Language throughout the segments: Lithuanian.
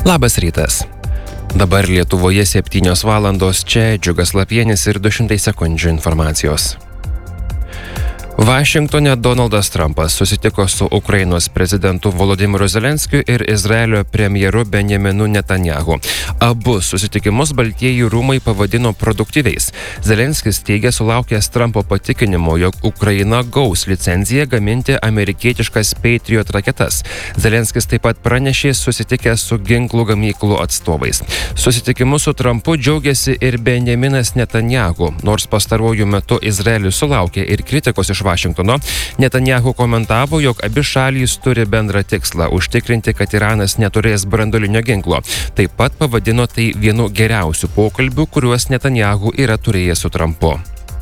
Labas rytas. Dabar Lietuvoje 7 valandos, čia Džiugas Lapienis ir 200 sekundžių informacijos. Vašingtone Donaldas Trumpas susitiko su Ukrainos prezidentu Volodymyru Zelenskiu ir Izraelio premjeru Benjaminu Netanjahu. Abu susitikimus Baltieji rūmai pavadino produktyviais. Zelenskis teigia sulaukęs Trumpo patikinimo, jog Ukraina gaus licenciją gaminti amerikietiškas Patriot raketas. Zelenskis taip pat pranešė susitikęs su ginklų gamyklų atstovais. Susitikimu su Trumpu džiaugiasi ir Benjaminas Netanjahu, nors pastaruoju metu Izraelis sulaukė ir kritikos iš Vašingtono. Netanjahu komentavo, jog abi šalys turi bendrą tikslą – užtikrinti, kad Iranas neturės branduolinio ginklo. Taip pat pavadino tai vienu geriausių pokalbių, kuriuos Netanjahu yra turėjęs su Trumpu.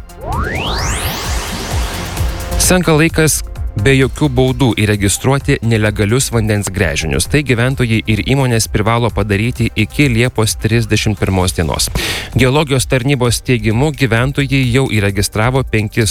Senka laikas be jokių baudų įregistruoti nelegalius vandens gręžinius. Tai gyventojai ir įmonės privalo padaryti iki Liepos 31 dienos. Geologijos tarnybos teigimu gyventojai jau įregistravo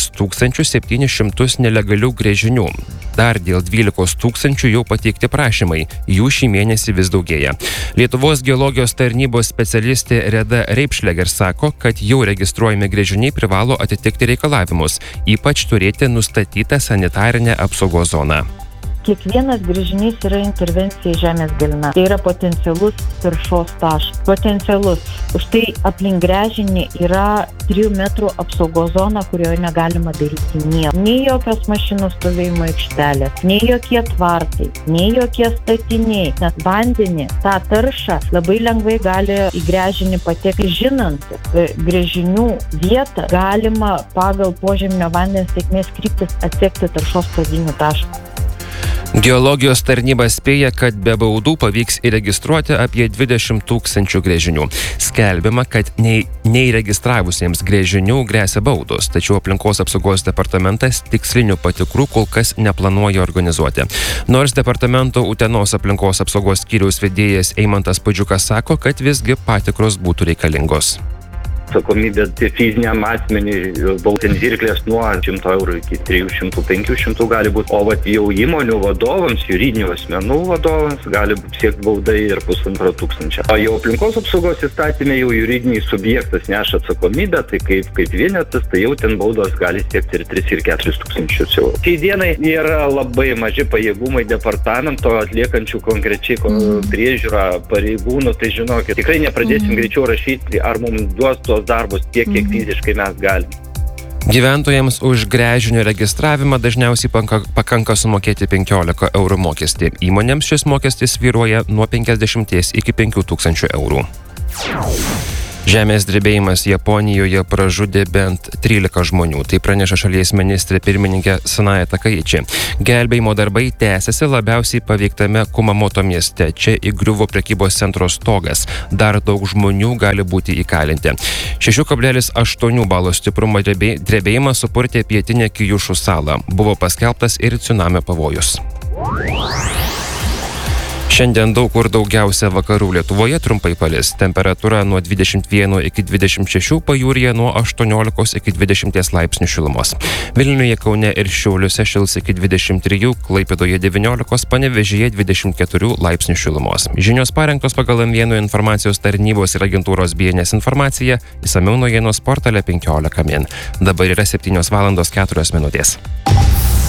5700 nelegalių gręžinių. Dar dėl 12 tūkstančių jau pateikti prašymai. Jų šį mėnesį vis daugėja. Lietuvos geologijos tarnybos specialistė Reda Reipšleger sako, kad jau registruojami gręžiniai privalo atitikti reikalavimus, ypač turėti nustatytą sanitarinę apsaugos zoną. Kiekvienas gręžinys yra intervencija į žemės gelmę. Tai yra potencialus taršos taškas. Potencialus. Už tai aplink gręžinį yra 3 metrų apsaugos zona, kurioje negalima daryti nieko. Nei jokios mašinų stovėjimo aikštelės, nei jokie tvartai, nei jokie statiniai. Nes vandenį, tą taršą labai lengvai gali į gręžinį patekti. Žinant gręžinių vietą, galima pagal požeminio vandens tėkmės kryptis atsekti taršos pradinių taškų. Geologijos tarnyba spėja, kad be baudų pavyks įregistruoti apie 20 000 gręžinių. Skelbiama, kad neįregistravusiems gręžinių gresia baudos, tačiau aplinkos apsaugos departamentas tikslinių patikrų kol kas neplanuoja organizuoti. Nors departamento Utenos aplinkos apsaugos skyriaus vedėjas Eimantas Puidžiukas sako, kad visgi patikros būtų reikalingos. Atsakomybė fiziniam asmeniui baudos žirklės nuo 100 eurų iki 300-500 gali būti, o jau įmonių vadovams, juridinių asmenų vadovams gali siekti baudai ir 1500. O jau aplinkos apsaugos įstatymė jau juridiniai subjektas neša atsakomybę, tai kaip vienetas, tai jau ten baudos gali siekti ir 3 ir 4 tūkstančius eurų. Šiai dienai yra labai maži pajėgumai departamento atliekančių konkrečiai priežiūrą pareigūnų, tai žinokit, tikrai nepradėsim greičiau rašyti, ar mums duos tos darbus tiek, kiek fiziškai mes galime. Gyventojams už gręžinio registravimą dažniausiai pakanka sumokėti 15 eurų mokestį. Įmonėms šis mokestis svyruoja nuo 50 iki 5000 eurų. Žemės drebėjimas Japonijoje pražudė bent 13 žmonių. Tai praneša šalies ministrė pirmininkė Sanae Takaichi. Gelbėjimo darbai tęsiasi labiausiai paveiktame Kumamoto mieste. Čia įgriuvo prekybos centro stogas. Dar daug žmonių gali būti įkalinti. 6,8 balo stiprumo drebėjimas supurtė pietinę Kyjušų salą. Buvo paskelbtas ir cunamio pavojus. Šiandien daug kur daugiausia vakarų Lietuvoje trumpai palis. Temperatūra nuo 21 iki 26, pajūryje nuo 18 iki 20 laipsnių šilumos. Vilniuje, Kaune ir Šiauliuose šils iki 23, Klaipėdoje 19, Panevėžyje 24 laipsnių šilumos. Žinios parengtos pagal M1 informacijos tarnybos ir agentūros BNS informaciją, išsamiau naujienos portale 15 min. Dabar yra 7 valandos 4 minutės.